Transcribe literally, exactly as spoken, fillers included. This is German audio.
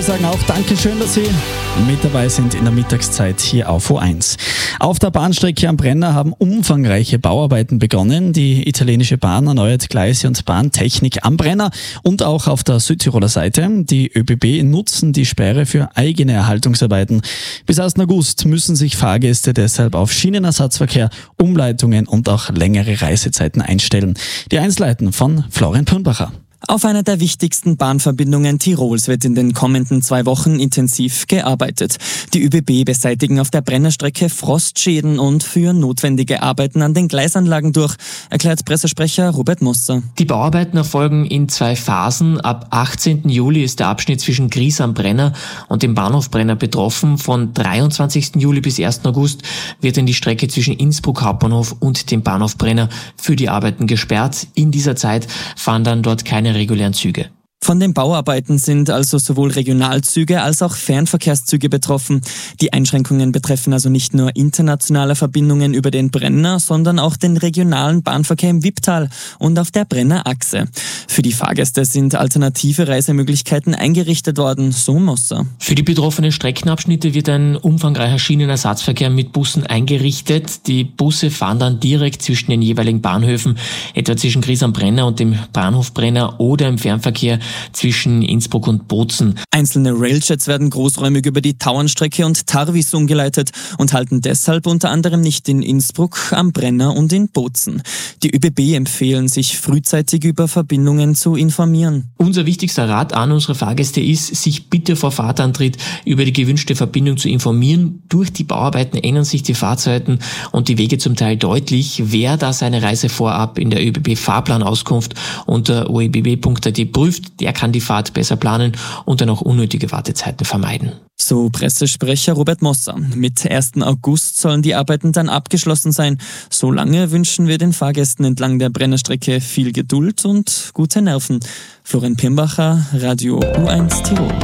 sagen auch Dankeschön, dass Sie mit dabei sind in der Mittagszeit hier auf O eins. Auf der Bahnstrecke am Brenner haben umfangreiche Bauarbeiten begonnen. Die italienische Bahn erneuert Gleise und Bahntechnik am Brenner und auch auf der Südtiroler Seite. Die ÖBB nutzen die Sperre für eigene Erhaltungsarbeiten. Bis ersten August müssen sich Fahrgäste deshalb auf Schienenersatzverkehr, Umleitungen und auch längere Reisezeiten einstellen. Die Einzelheiten von Florian Pirnbacher. Auf einer der wichtigsten Bahnverbindungen Tirols wird in den kommenden zwei Wochen intensiv gearbeitet. Die ÖBB beseitigen auf der Brennerstrecke Frostschäden und führen notwendige Arbeiten an den Gleisanlagen durch, erklärt Pressesprecher Robert Mosser. Die Bauarbeiten erfolgen in zwei Phasen. Ab achtzehnten Juli ist der Abschnitt zwischen Gries am Brenner und dem Bahnhof Brenner betroffen. Von dreiundzwanzigsten Juli bis ersten August wird dann die Strecke zwischen Innsbruck Hauptbahnhof und dem Bahnhof Brenner für die Arbeiten gesperrt. In dieser Zeit fahren dann dort keine regulären Züge. Von den Bauarbeiten sind also sowohl Regionalzüge als auch Fernverkehrszüge betroffen. Die Einschränkungen betreffen also nicht nur internationale Verbindungen über den Brenner, sondern auch den regionalen Bahnverkehr im Wipptal und auf der Brennerachse. Für die Fahrgäste sind alternative Reisemöglichkeiten eingerichtet worden, so Mosser. Für die betroffenen Streckenabschnitte wird ein umfangreicher Schienenersatzverkehr mit Bussen eingerichtet. Die Busse fahren dann direkt zwischen den jeweiligen Bahnhöfen, etwa zwischen Gries am Brenner und dem Bahnhof Brenner oder im Fernverkehr zwischen Innsbruck und Bozen. Einzelne Railjets werden großräumig über die Tauernstrecke und Tarvis umgeleitet und halten deshalb unter anderem nicht in Innsbruck, am Brenner und in Bozen. Die ÖBB empfehlen, sich frühzeitig über Verbindungen zu informieren. Unser wichtigster Rat an unsere Fahrgäste ist, sich bitte vor Fahrtantritt über die gewünschte Verbindung zu informieren. Durch die Bauarbeiten ändern sich die Fahrzeiten und die Wege zum Teil deutlich. Wer da seine Reise vorab in der ÖBB-Fahrplanauskunft unter o e b b punkt a t prüft, der kann die Fahrt besser planen und dann auch unnötige Wartezeiten vermeiden. So Pressesprecher Robert Mosser. Mit ersten August sollen die Arbeiten dann abgeschlossen sein. Solange wünschen wir den Fahrgästen entlang der Brennerstrecke viel Geduld und gute Nerven. Florian Pirnbacher, Radio O eins Tirol.